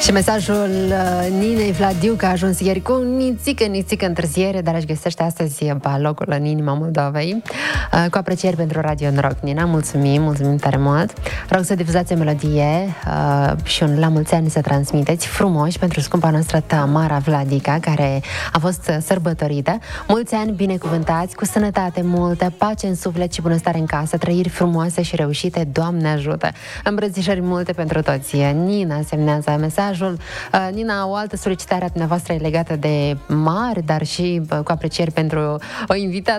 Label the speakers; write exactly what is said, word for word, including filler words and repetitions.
Speaker 1: Și mesajul uh, Ninei Vladiu, că a ajuns ieri cu nițică, nițică întârziere, dar își găsește astăzi ba, locul în inima Moldovei. Uh, cu aprecieri pentru Radio Noroc, Nina, mulțumim, mulțumim tare mult. Rog să difuzați o melodie uh, și un la mulți ani să transmiteți frumoși pentru scumpa noastră Tamara Vladica, care a fost sărbătorită. Mulți ani binecuvântați, cu sănătate multă, pace în suflet și bunăstare în casă, trăiri frumoase și reușite, Doamne ajută. Îmbrățișări multe pentru toți. Nina semnează mesajul. Nina, o altă solicitare a dumneavoastră e legată de mari, dar și cu aprecieri pentru o invitată